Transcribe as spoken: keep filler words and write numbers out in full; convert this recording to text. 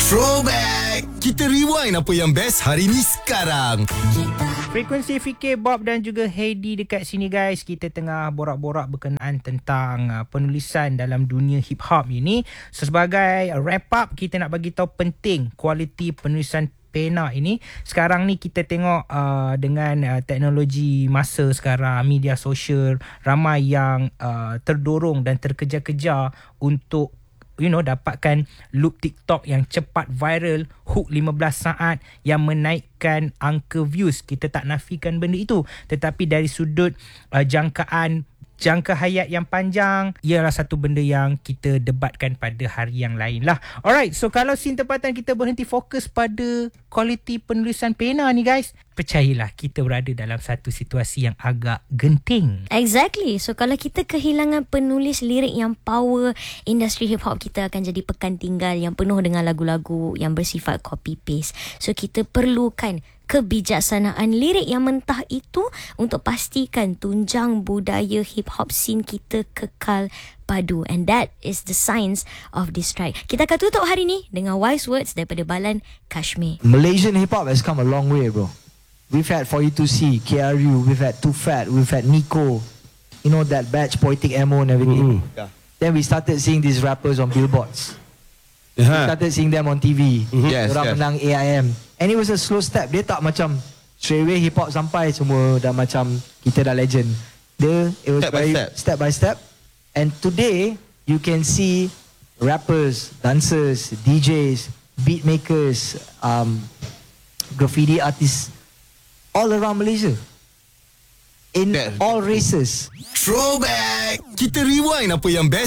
Throwback. Kita rewind apa yang best hari ni sekarang. Frekuensi Fikir Bob dan juga Heidi dekat sini guys. Kita tengah borak-borak berkenaan tentang uh, penulisan dalam dunia hip hop ini. So, sebagai wrap up, kita nak bagi tahu penting kualiti penulisan pena ini. Sekarang ni kita tengok uh, dengan uh, teknologi masa sekarang, media sosial, ramai yang uh, terdorong dan terkejar-kejar untuk you know dapatkan loop TikTok yang cepat viral, hook lima belas saat yang menaikkan angka views. Kita tak nafikan benda itu, tetapi dari sudut uh, jangkaan jangka hayat yang panjang ialah satu benda yang kita debatkan pada hari yang lain lah. Alright, so kalau scene tempatan kita berhenti fokus pada kualiti penulisan pena ni guys, percayalah kita berada dalam satu situasi yang agak genting. Exactly. So kalau kita kehilangan penulis lirik yang power, industri hip hop kita akan jadi pekan tinggal yang penuh dengan lagu-lagu yang bersifat copy paste. So kita perlukan kebijaksanaan lirik yang mentah itu untuk pastikan tunjang budaya hip hop scene kita kekal padu, and that is the science of this strike. Kita akan tutup hari ni dengan wise words daripada Balan Kashmir. Malaysian hip hop has come a long way, bro. We've had four E two C, K R U, we've had Too Fat, we've had Nico, you know that batch, Poetic Emo and everything. Mm-hmm. Yeah. Then we started seeing these rappers on billboards. Uh-huh. We started seeing them on T V. Mm-hmm. Yes, orang yes. menang A I M. And it was a slow step. Dia tak macam straight away hip hop sampai semua dah macam kita dah legend. Dia, it was step very by step. step by step. And today, you can see rappers, dancers, D Js, beat makers, um, graffiti artists all around Malaysia. In all races. Throwback. Kita rewind apa yang best